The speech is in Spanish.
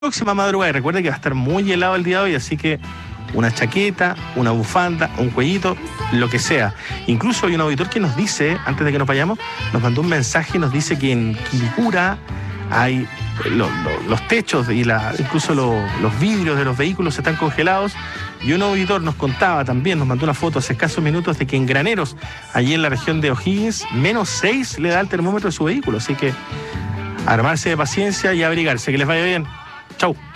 próxima madrugada. Y recuerde que va a estar muy helado el día de hoy, así que una chaqueta, una bufanda, un cuellito, lo que sea. Incluso hay un auditor que nos dice, antes de que nos vayamos, nos mandó un mensaje y nos dice que en Quilicura hay los techos y incluso los vidrios de los vehículos están congelados. Y un auditor nos contaba también, nos mandó una foto hace escasos minutos de que en Graneros, allí en la región de O'Higgins, -6 le da el termómetro de su vehículo. Así que armarse de paciencia y abrigarse. Que les vaya bien. Chau.